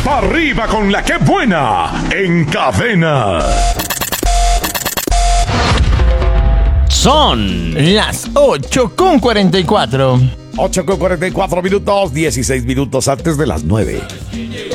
Pa' arriba con la que buena en Cadena. Son las 8:44. 8:44 minutos, 16 minutos antes de las 9.